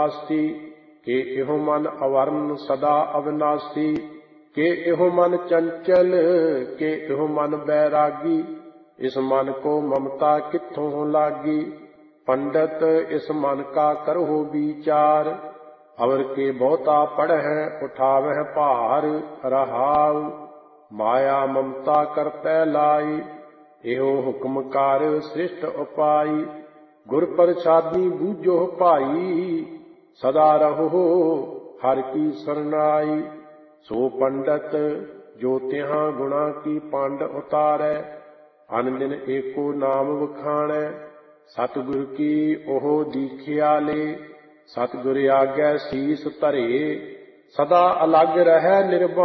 ਨਾਸਤੀ ਕੇ ਇਹੋ ਮਨ ਅਵਰਨ ਸਦਾ ਅਵਿਨਾਸੀ। ਕੇ ਇਹੋ ਮਨ ਚੰਚਲ ਕੇ ਇਹੋ ਮਨ ਬੈਰਾਗੀ। ਇਸ ਮਨ ਕੋ ਮਮਤਾ ਕਿੱਥੋਂ ਲਾਗੀ। ਪੰਡਤ ਇਸ ਮਨ ਕਾ ਕਰਹੁ ਵਿਚਾਰ। ਅਵਰ ਕੇ ਬਹੁਤਾ ਪੜ੍ਹੈ ਉਠਾਵਹਿ ਭਾਰ। ਰਹਾਉ ਮਾਇਆ ਮਮਤਾ ਕਰਤੈ ਲਾਈ। ਇਹੋ ਹੁਕਮ ਕਰ ਸ੍ਰਿਸ਼ਟ ਉਪਾਈ। ਗੁਰ ਪ੍ਰਸਾਦੀ ਬੂਝੋ ਭਾਈ। ਸਦਾ ਰਹੋ ਹਰਿ ਕੀ ਸਰਨਾਈ। ਸੋ ਪੰਡਤ ਜੋ ਤਿਹਾਂ ਗੁਣਾ ਕੀ ਪੰਡ ਉਤਾਰੈ। ਅਨ ਦਿਨ ਏਕੋ ਨਾਮ ਵਖਾਣੈ। ਸਤਿਗੁਰ ਕੀ ਉਹ ਦੀਖਿਆ ਲੇ। ਸਤਿਗੁਰ ਆਗੈ ਸੀਸ ਧਰੇ। ਸਦਾ ਅਲਗ ਰਹੈ ਨਿਰਭਉ।